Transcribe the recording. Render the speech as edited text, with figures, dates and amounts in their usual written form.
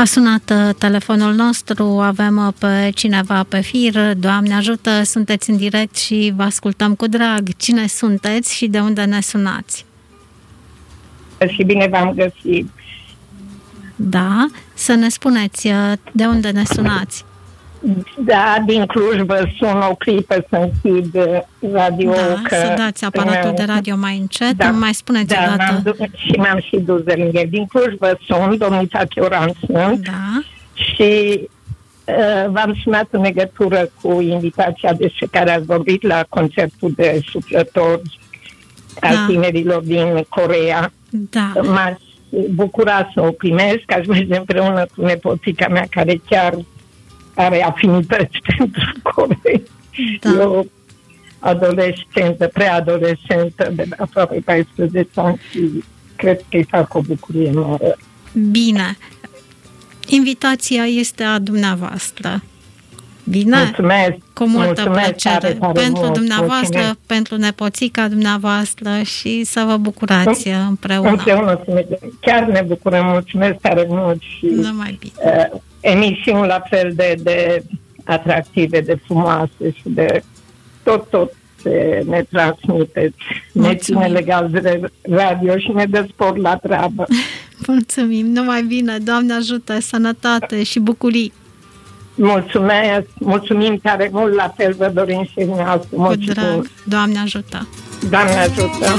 A sunat telefonul nostru, avem pe cineva pe fir. Doamne ajută, sunteți în direct și vă ascultăm cu drag. Cine sunteți și de unde ne sunați? Și bine v-am găsit. Da, să ne spuneți de unde ne sunați. Da, din Cluj vă sun, o clipă să închid radio. Da, să dați aparatul de radio mai încet, da, mai spuneți o dată. Și mi-am și dus de lângă. Din Cluj vă sun, domnița Chioran sunt, da. Și v-am sunat în legătură cu invitația despre care ați vorbit la concertul de suflători al tinerilor din Coreea. Da. M-aș bucura să o primesc, aș merge împreună cu nepoțica mea care chiar are afinități pentru Coreea. Da. Eu, adolescentă, preadolescentă, de aproape 14 ani și cred că îi fac o bucurie mare. Bine. Invitația este a dumneavoastră. Bine? Mulțumesc. Cu multă plăcere. Tare pentru mult. dumneavoastră, Mulțumesc. pentru nepoțica dumneavoastră și să vă bucurați împreună. Împreună. Chiar ne bucurăm. Mulțumesc tare mult. Și numai bine. Emisiuni la fel de atractive, de frumoase și de tot ce ne transmiteți. Ne ține legal de radio și ne dă spor la treabă. Mulțumim, numai bine, Doamne ajută, sănătate și bucurii. Mulțumesc, mulțumim tare mult, la fel vă dorim și dumneavoastră. Cu drag, Doamne ajută. Doamne ajută.